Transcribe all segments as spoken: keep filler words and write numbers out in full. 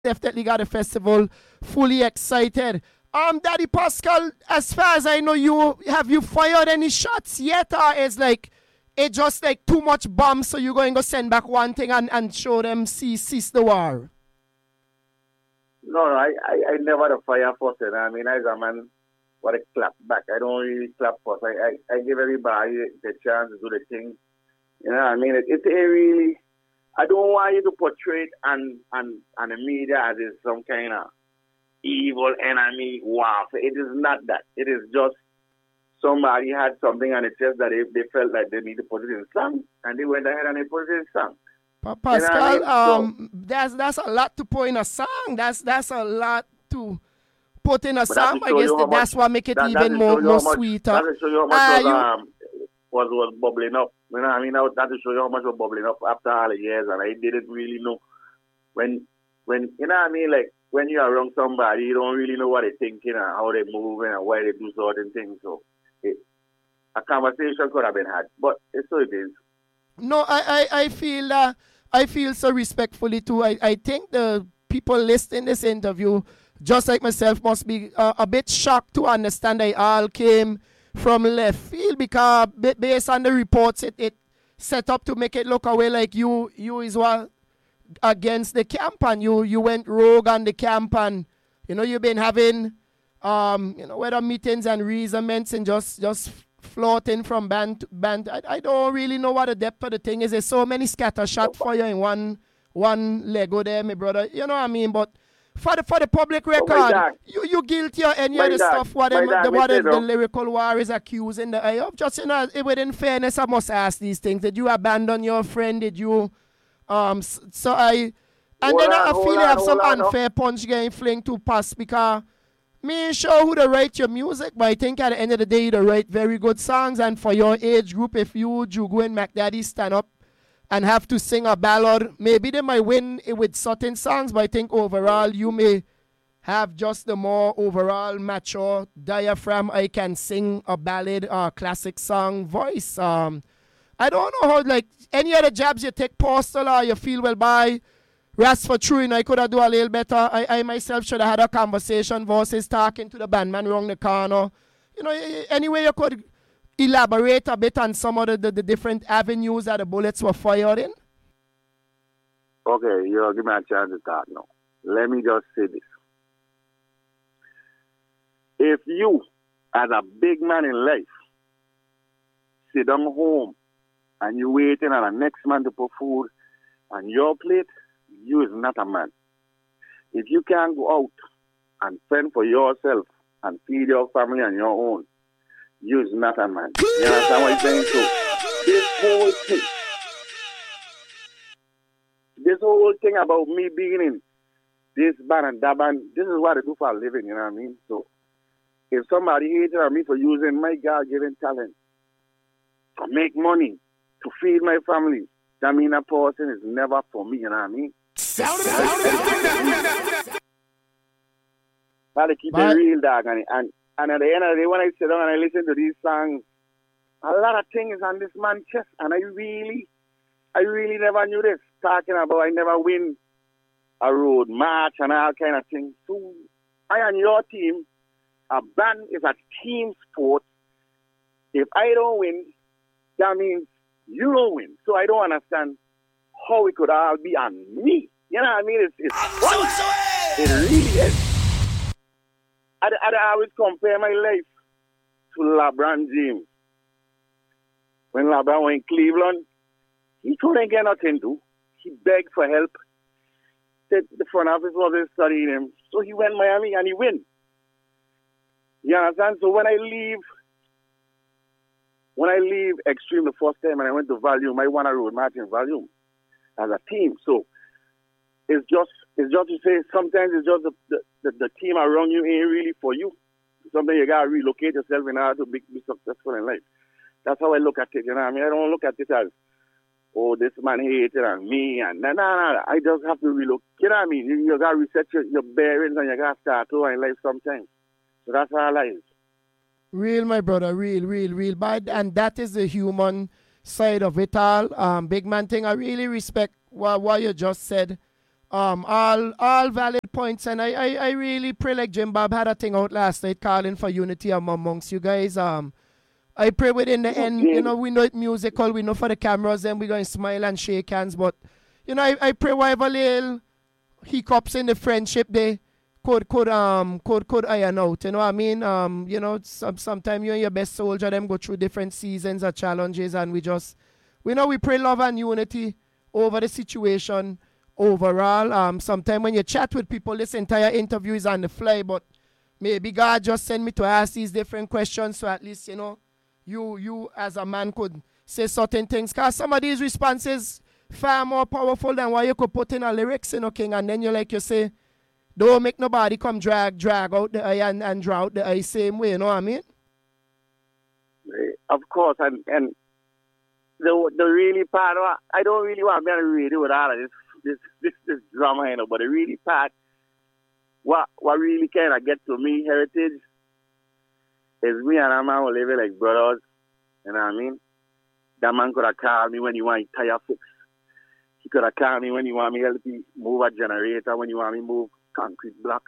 definitely got the festival fully excited. Um, Daddy Pascal, as far as I know, you have you fired any shots yet, or is like it just like too much bombs, so you're going to send back one thing and, and show them see cease the war? No, no, I, I, I never the fire first. You know? I mean, as a man, what I clap back. I don't really clap first. I, I, I give everybody the chance to do the thing. You know what I mean? It, it's a really, I don't want you to portray it and, and, and the media as is some kind of evil enemy. Wow. It is not that. It is just somebody had something on the chest that they, they felt like they need to put it in song, and they went ahead and they put it in song. Pa- Pascal, you know I mean? um, so, that's that's a lot to put in a song. That's that's a lot to put in a song. I guess that, that's what make it that, even more, more much, sweeter. That will show you how much uh, was, you, um, was, was bubbling up. You know what I mean? That will show you how much was bubbling up after all the years, and I didn't really know. When, when you know what I mean? Like, when you're around somebody, you don't really know what they're thinking and how they're moving and why they do certain things. So, it, a conversation could have been had, but it's so it is. No, I, I, I feel uh, I feel so respectfully too. I, I think the people listening this interview, just like myself, must be uh, a bit shocked to understand they all came from left field, because based on the reports, it, it set up to make it look away like you you is what against the camp, and you you went rogue on the camp, and you know you've been having um you know whether meetings and reasonments and just just floating from band to band. I, I don't really know what the depth of the thing is. There's so many scatter shot for you in one one Lego there, my brother. You know what I mean? But for the for the public record, oh, you you guilty of any my of the dad. stuff what, them, the, what the, the lyrical war is accusing the eye of. Just, you know, within fairness, I must ask these things. Did you abandon your friend? Did you um so I and hold then on, I feel you have some on, unfair no. punch getting fling to pass, because me ain't sure who to write your music, but I think at the end of the day, you write very good songs. And for your age group, if you, Jugu and McDaddy, stand up and have to sing a ballad, maybe they might win with certain songs, but I think overall you may have just the more overall mature diaphragm. I can sing a ballad or a classic song voice. Um, I don't know how, like, any other jabs you take postal or you feel well by Ras for true, and I could have do a little better. I, I myself should have had a conversation versus talking to the bandman around the corner. You know, anyway, you could elaborate a bit on some of the, the, the different avenues that the bullets were fired in. Okay, you give me a chance to talk now. Let me just say this. If you, as a big man in life, sit down home and you waiting on the next man to put food on your plate, you is not a man. If you can't go out and fend for yourself and feed your family on your own, you is not a man. You understand what I'm saying? So this whole thing, this whole thing about me being in this band and that band, this is what I do for a living, you know what I mean? So if somebody hated on me for using my God-given talent to make money, to feed my family, that means that person is never for me, you know what I mean? Gotta keep it real, dog. And, and, and at the end of the day, when I sit down and I listen to these songs, a lot of things on this man's chest. And I really, I really never knew this. Talking about I never win a road march and all kind of things. So I and your team, a band is a team sport. If I don't win, that means you don't win. So I don't understand how it could all be on me. You know what I mean? It's, it's funny. So it really is. I, I, I always compare my life to LeBron James. When LeBron went in Cleveland, he couldn't get nothing to do. He begged for help. The, the front office wasn't studying him. So he went to Miami and he win. You understand? So when I leave, when I leave Extreme the first time and I went to Volume, I won a road match in Volume as a team. So it's just it's just to say sometimes it's just the, the, the, the team around you ain't really for you. Sometimes you gotta relocate yourself in order to be, be successful in life. That's how I look at it, you know what I mean? I don't look at it as, oh, this man hated on me and nah, nah, nah. I just have to relocate. You know what I mean? You, you gotta reset your, your bearings and you gotta start over in life sometimes. So that's how life is. Real, my brother, real, real, real. But, and that is the human side of it all. Um, big man thing, I really respect what, what you just said. Um, all all valid points, and I, I, I really pray like Jim Bob had a thing out last night calling for unity amongst you guys. Um, I pray within the end, you know, we know it musical, we know for the cameras, then we're going to smile and shake hands, but, you know, I, I pray whatever little hiccups in the friendship they could could um could could iron out, you know what I mean? Um, you know, some sometimes you and your best soldier them go through different seasons or challenges, and we just, we know we pray love and unity over the situation. Overall, um, sometimes when you chat with people, this entire interview is on the fly, but maybe God just sent me to ask these different questions, so at least, you know, you you as a man could say certain things. Because some of these responses far more powerful than what you could put in a lyrics, you know, King. And then you like you say, don't make nobody come drag drag out the eye and, and draw out the eye same way, you know what I mean? Of course, and, and the the really part, of, I don't really want to be on the radio with all of this. This, this this drama, you know, but the really part, what what really kind of get to me, heritage, is me and a man were living like brothers, you know what I mean? That man could have called me when you want tire fix. He could have called me when you want me help you move a generator, when you want me move concrete block.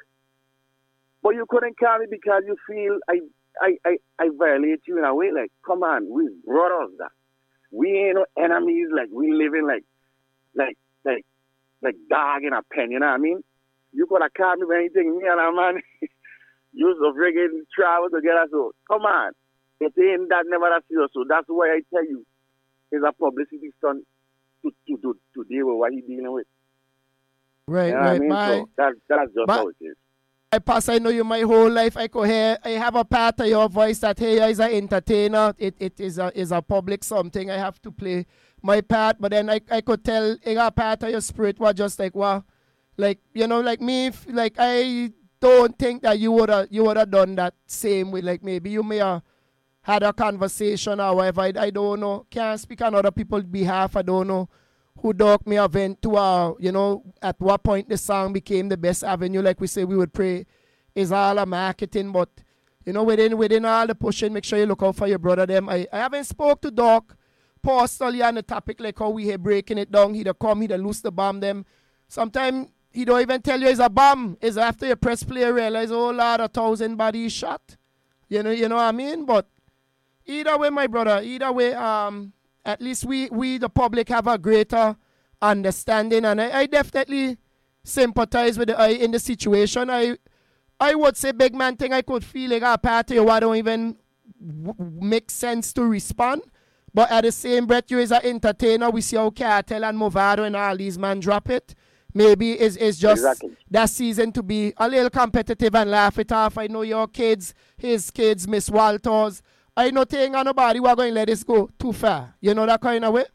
But you couldn't call me because you feel I I, I, I violate you in a way, like, come on, we brothers that. We ain't no enemies, like, we living like, like, like, like dog in a pen, you know what I mean? You could have called me for anything, me and a man used to friggin' travel together, so come on. It ain't that never that serious, so that's why I tell you, it's a publicity stunt to, to, to, to deal with what he's dealing with. Right, you know right, I mean? bye. So that, that's just Bye. how it is. I pass, I know you my whole life. I could hear, I have a part of your voice that, hey, is an entertainer. It, it is a is a public something. I have to play my part. But then I, I could tell a part of your spirit was just like, wow. Like, you know, like me, like I don't think that you would have you would have done that same way. Like maybe you may have had a conversation or whatever. I, I don't know. Can't speak on other people's behalf. I don't know who dog me a vent to, uh, you know, at what point the song became the best avenue. Like we say, we would pray is all a marketing. But, you know, within within all the pushing, make sure you look out for your brother them. I, I haven't spoke to Doc personally on the topic like how we here breaking it down. He'd come, he'd loose the bomb them. Sometimes he don't even tell you it's a bomb. It's after you press play, realize, oh, Lord, a thousand bodies shot. You know, you know what I mean? But either way, my brother, either way, um, at least we, we, the public, have a greater understanding. And I, I definitely sympathize with the I in the situation. I I would say, big man thing, I could feel like a part of you who don't even w- make sense to respond. But at the same breath, you as an entertainer, we see how Cartel and Movado and all these men drop it. Maybe it's, it's just Exactly. that season to be a little competitive and laugh it off. I know your kids, his kids, Miss Walters. I know thing on nobody who are going to let this go too far. You know that kind of way?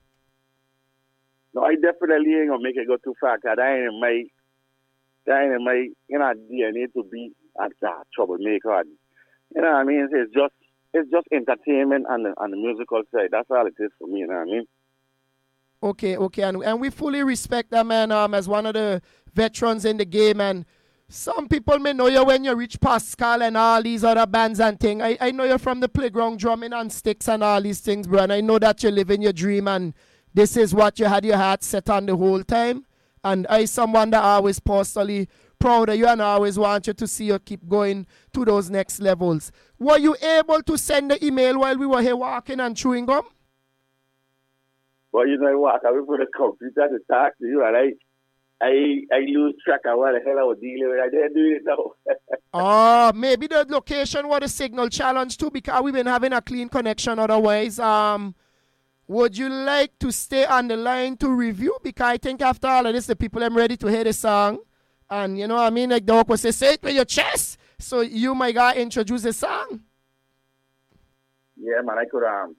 No, I definitely ain't gonna make it go too far, because that ain't my, that ain't my, you know, D N A to be a uh, troublemaker. You know what I mean? It's just, it's just entertainment on the, on the musical side. That's all it is for me, you know what I mean? Okay, okay, and, and we fully respect that man um, as one of the veterans in the game. And some people may know you when you reach Pascal and all these other bands and things. I, I know you're from the playground drumming and sticks and all these things, bro. And I know that you're living your dream and this is what you had your heart set on the whole time. And I someone that always personally proud of you and I always want you to see you keep going to those next levels. Were you able to send the email while we were here walking and chewing gum? Well, you know what? I went for the computer to talk to you, and I, I, I lose track of what the hell I was dealing with. I didn't do it now. Oh, maybe the location was a signal challenge too, because we've been having a clean connection otherwise. Um, would you like to stay on the line to review? Because I think after all of this, the people are ready to hear the song. And you know what I mean? Like the Doc was say, say it with your chest. So you, my guy, introduce the song. Yeah, man, I could, um,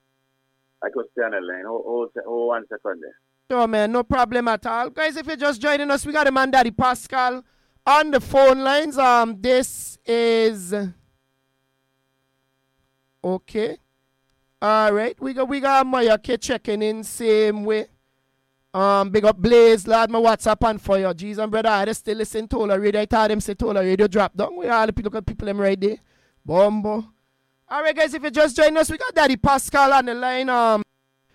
I could stay on the line. Hold, hold, hold one second there. Sure, man, no problem at all. Guys, if you're just joining us, we got the man Daddy Pascal on the phone lines. Um, this is okay. All right, we got we got Maya K checking in same way. Um, big up Blaze, lad, my WhatsApp on fire. Jeez, and brother, I had to still listen to Tola Radio. I thought them say Tola Radio drop down. We all the people, look at people them right there. Bombo. All right, guys, if you just joined us, we got Daddy Pascal on the line. Um.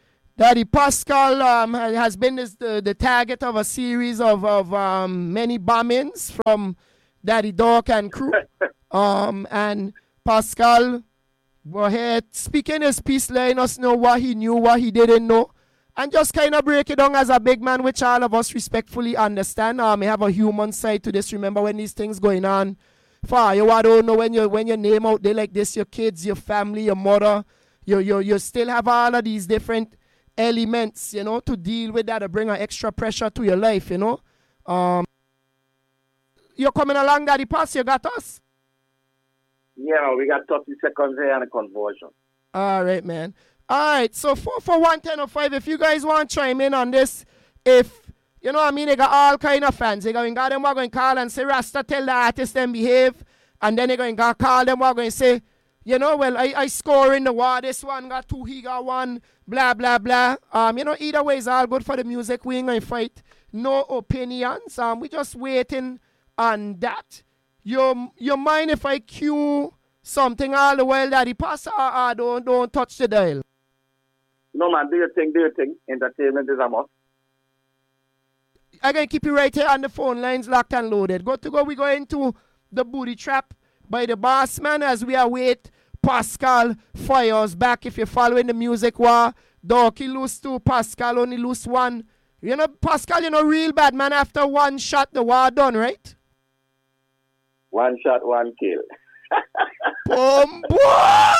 Daddy Pascal um, has been this, the, the target of a series of, of um, many bombings from Daddy Dawk and crew. um, and Pascal were here speaking his piece, letting us know what he knew, what he didn't know. And just kind of break it down as a big man, which all of us respectfully understand. Um, we have a human side to this. Remember when these things going on? For you, I don't know when you when your name out there like this, your kids, your family, your mother, you you you still have all of these different elements, you know, to deal with that, to bring an extra pressure to your life, you know. Um, you're coming along, Daddy Pass. You got us. Yeah, we got thirty seconds here and a conversion. All right, man. All right, so for, for one ten oh five, if you guys want to chime in on this, if, you know what I mean, they got all kind of fans. They going to them, we're going to call and say, Rasta, tell the artist them behave. And then they're going to call them, we're going to say, you know, well, I, I score in the war. This one got two, he got one, blah, blah, blah. Um, you know, either way is all good for the music. We ain't going to fight. No opinions. Um, we just waiting on that. You, you mind if I cue something all the while, Daddy Pass, or, or don't, don't touch the dial? No, man, do your thing, do your thing. Entertainment is a must. I'm going to keep you right here on the phone lines locked and loaded. Go to go, we go into the booty trap by the boss man as we await Pascal fires back. If you're following the music war, Dorky lose two, Pascal only lose one. You know, Pascal, you know, real bad, man. After one shot, the war done, right? One shot, one kill. Boom, boom!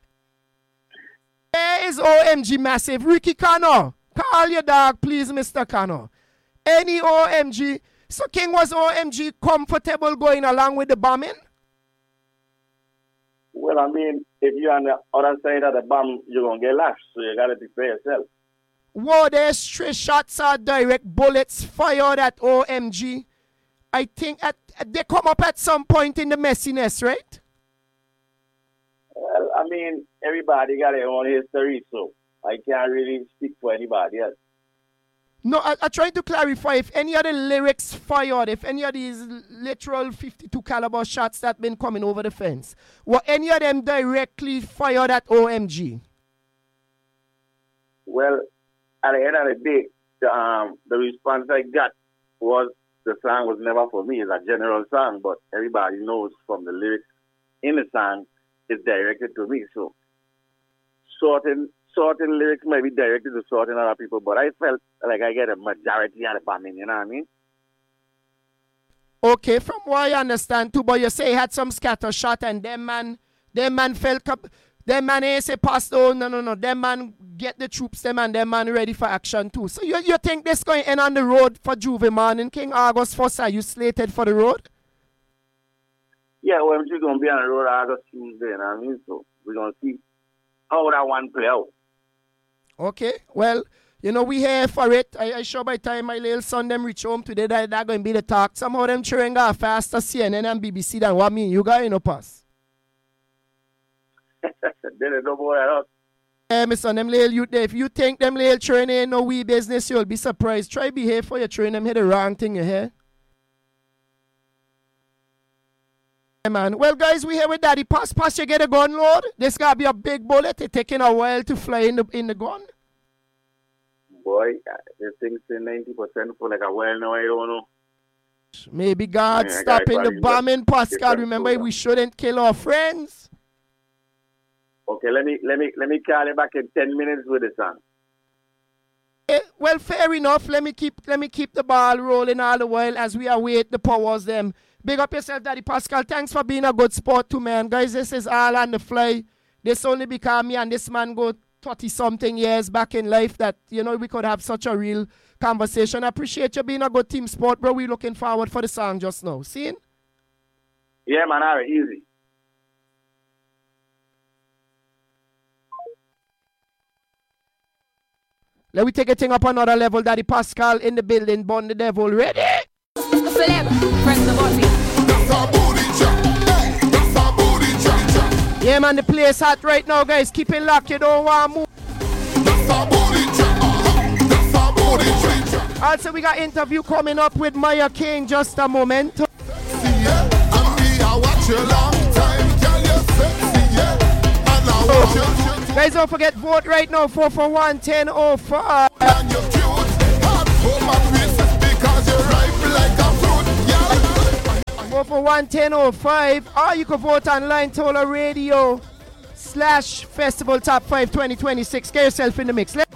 There is O M G massive. Ricky Cano, call your dog, please, Mister Cano. Any O M G. So King, was O M G comfortable going along with the bombing? Well, I mean, if you're on the other side of the bomb, you're going to get lashed, so you got to prepare yourself. Whoa, there's three shots or direct bullets fired at O M G. I think at, they come up at some point in the messiness, right? Well, I mean, everybody got their own history, so I can't really speak for anybody else. No, I, I'm trying to clarify if any of the lyrics fired, if any of these literal fifty-two caliber shots that been coming over the fence, were any of them directly fired at O M G? Well, at the end of the day, the, um, the response I got was the song was never for me. It's a general song, but everybody knows from the lyrics in the song, it's directed to me. So certain certain lyrics might be directed to certain other people, but I felt like I get a majority of the bombing, you know what I mean? Okay, from what I understand too, but you say you had some scatter shot and them man, them man felt, them man ain't say pass, oh, no, no, no, them man get the troops, them and them man ready for action too. So you, you think this going to end on the road for Juve, man, in King August first? Are you slated for the road? Yeah, O M G going to be on the road August Tuesday, you know what I mean? So we're going to see how that one play out. Okay, well, you know, we here for it. I, I sure by the time my little son them reach home today, that that going to be the talk. Somehow them children got faster C N N and B B C than what me you got, you know, pass. They don't know about us. Hey, my son, them little youth there, if you think them little children ain't no wee business, you'll be surprised. Try behave for your children, them hear the wrong thing, you hear? Hey, man. Well, guys, we here with Daddy Pass. Pass, you get a gun load. This got to be a big bullet. It's taking a while to fly in the, in the gun. Boy, this thing's ninety percent for like a while now, I don't know. Maybe God yeah, stopping the bombing, Pascal. Remember, we shouldn't kill our friends. Okay, let me let me let me call you back in ten minutes with the song. Eh, well, fair enough. Let me keep let me keep the ball rolling all the while as we await the powers them. Big up yourself, Daddy Pascal. Thanks for being a good sport too, man. Guys, this is all on the fly. This only because me and this man go thirty-something years back in life that, you know, we could have such a real conversation. I appreciate you being a good team sport, bro. We're looking forward for the song just now. Seeing? Yeah, man. All right, easy. Let me take a thing up another level. Daddy Pascal in the building. Born the devil. Ready? Celeb, press the button. Yeah, man, the place hot right now, guys. Keep it locked. You don't want to move. Also, we got interview coming up with Maya King. Just a moment. Oh. Guys, don't forget, vote right now, four four one, ten oh five. four four one, ten oh five. Or you can vote online, Tola Radio slash Festival Top five twenty twenty-six. Get yourself in the mix. Let's